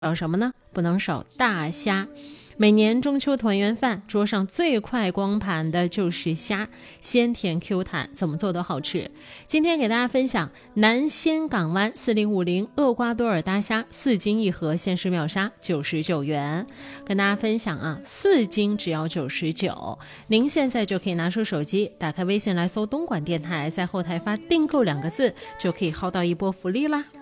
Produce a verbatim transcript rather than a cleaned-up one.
少什么呢？不能少大虾。每年中秋团圆饭，桌上最快光盘的就是虾，鲜甜 Q 弹，怎么做都好吃。今天给大家分享南仙港湾四零五零厄瓜多尔大虾，四斤一盒，限时秒杀九十九元。跟大家分享啊，四斤只要九十九，您现在就可以拿出手机，打开微信来搜东莞电台，在后台发订购两个字，就可以薅到一波福利啦。